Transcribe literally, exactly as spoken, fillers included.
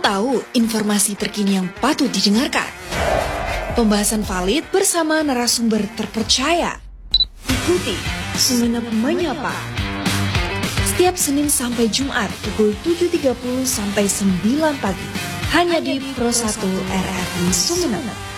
Mau tahu informasi terkini yang patut didengarkan? Pembahasan valid bersama narasumber terpercaya. Ikuti Sumenep Menyapa. Setiap Senin sampai Jumat pukul tujuh tiga puluh sampai sembilan pagi. Hanya di Pro satu R R I Sumenep.